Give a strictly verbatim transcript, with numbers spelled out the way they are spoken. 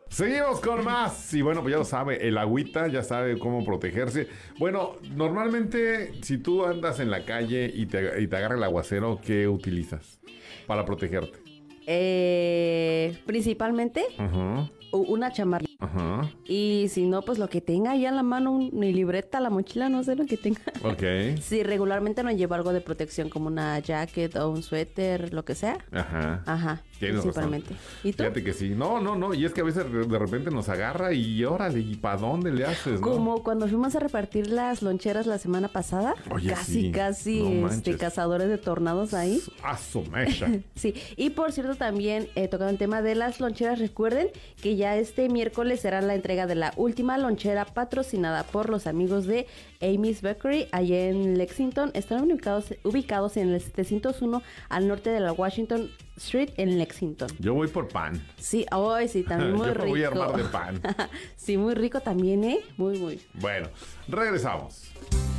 Seguimos con más. Y bueno, pues ya lo sabe, el agüita ya sabe cómo protegerse. Bueno, normalmente si tú andas en la calle y te, y te agarra el aguacero, ¿qué utilizas para protegerte? Eh, principalmente Ajá. una chamarra. Ajá. Y si no, pues lo que tenga ahí en la mano, un- mi libreta, la mochila, no sé lo que tenga. Ok. Si regularmente no llevo algo de protección como una jacket o un suéter, lo que sea. Ajá. Ajá, Tienes principalmente. razón. ¿Y tú? Fíjate que sí. No, no, no. Y es que a veces de de repente nos agarra y órale, ¿y para dónde le haces, no? Como cuando fuimos a repartir las loncheras la semana pasada. Oye, casi, sí. casi, No este, manches. cazadores de tornados ahí. A su mecha. Sí, y por cierto también eh, tocando el tema de las loncheras, recuerden que ya este miércoles será la entrega de la última lonchera patrocinada por los amigos de Amy's Bakery allá en Lexington. Están ubicados, ubicados en el setecientos uno al norte de la Washington Street en Lexington. Yo voy por pan. Sí, hoy sí, también muy Yo rico. me voy a armar de pan. Sí, muy rico también, ¿eh? Muy, muy. Bueno, regresamos.